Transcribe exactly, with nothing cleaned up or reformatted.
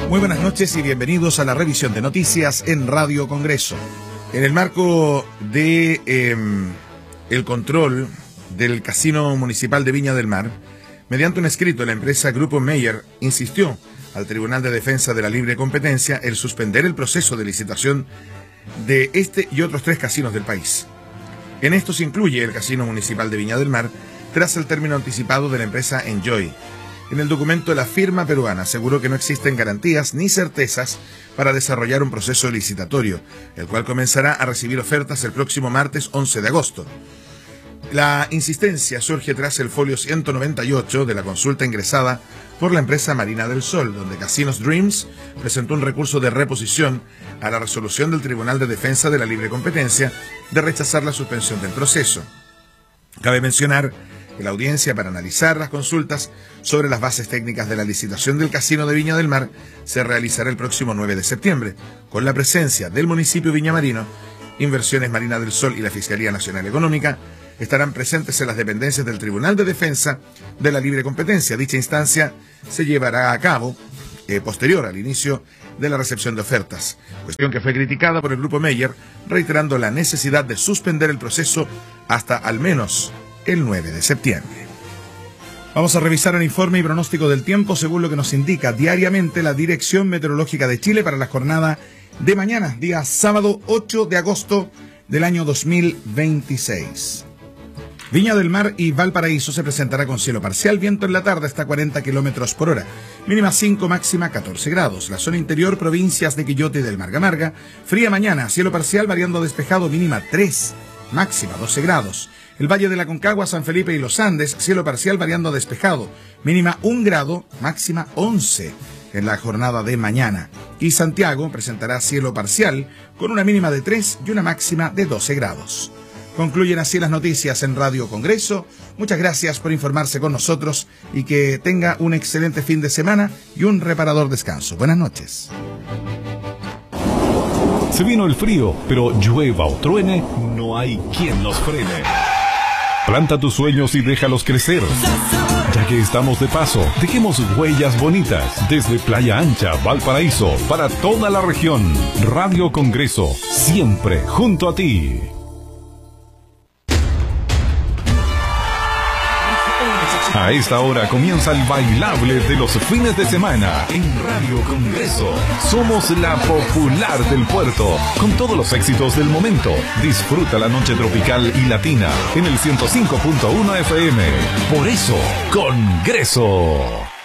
Muy buenas noches y bienvenidos a la revisión de noticias en Radio Congreso. En el marco de eh, el control del Casino Municipal de Viña del Mar, mediante un escrito, la empresa Grupo Meyer insistió al Tribunal de Defensa de la Libre Competencia el suspender el proceso de licitación de este y otros tres casinos del país. En esto se incluye el Casino Municipal de Viña del Mar, tras el término anticipado de la empresa Enjoy. En el documento, la firma peruana aseguró que no existen garantías ni certezas para desarrollar un proceso licitatorio, el cual comenzará a recibir ofertas el próximo martes once de agosto. La insistencia surge tras el folio ciento noventa y ocho de la consulta ingresada por la empresa Marina del Sol, donde Casinos Dreams presentó un recurso de reposición a la resolución del Tribunal de Defensa de la Libre Competencia de rechazar la suspensión del proceso. Cabe mencionar que la audiencia para analizar las consultas sobre las bases técnicas de la licitación del Casino de Viña del Mar se realizará el próximo nueve de septiembre, con la presencia del municipio viñamarino. Inversiones Marina del Sol y la Fiscalía Nacional Económica estarán presentes en las dependencias del Tribunal de Defensa de la Libre Competencia. Dicha instancia se llevará a cabo eh, posterior al inicio de la recepción de ofertas, cuestión que fue criticada por el Grupo Meyer, reiterando la necesidad de suspender el proceso hasta al menos el nueve de septiembre. Vamos a revisar el informe y pronóstico del tiempo según lo que nos indica diariamente la Dirección Meteorológica de Chile para la jornada de mañana, día sábado ocho de agosto del año dos mil veintiséis. Viña del Mar y Valparaíso se presentará con cielo parcial, viento en la tarde hasta cuarenta kilómetros por hora, mínima cinco, máxima catorce grados. La zona interior, provincias de Quillota y del Marga Marga, fría mañana, cielo parcial variando despejado, mínima tres, máxima doce grados. El Valle de la Concagua, San Felipe y los Andes, cielo parcial variando despejado, mínima un grado, máxima once en la jornada de mañana. Y Santiago presentará cielo parcial con una mínima de tres y una máxima de doce grados. Concluyen así las noticias en Radio Congreso. Muchas gracias por informarse con nosotros y que tenga un excelente fin de semana y un reparador descanso. Buenas noches. Se vino el frío, pero llueva o truene, no hay quien nos frene. Planta tus sueños y déjalos crecer. Ya que estamos de paso, dejemos huellas bonitas desde Playa Ancha, Valparaíso, para toda la región. Radio Congreso, siempre junto a ti. A esta hora comienza el bailable de los fines de semana en Radio Congreso. Somos la popular del puerto, con todos los éxitos del momento. Disfruta la noche tropical y latina en el ciento cinco punto uno F M. Por eso, Congreso.